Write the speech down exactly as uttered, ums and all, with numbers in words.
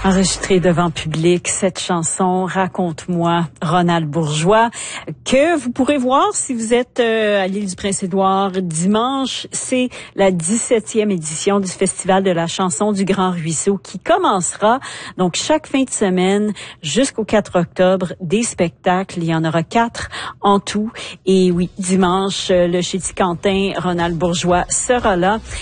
Enregistré devant public, cette chanson « Raconte-moi » Ronald Bourgeois, que vous pourrez voir si vous êtes euh, à l'île du Prince-Édouard dimanche. C'est la dix-septième édition du Festival de la chanson du Grand Ruisseau qui commencera donc chaque fin de semaine jusqu'au quatre octobre. Des spectacles, il y en aura quatre en tout. Et oui, dimanche, le Chéti Quentin, Ronald Bourgeois sera là.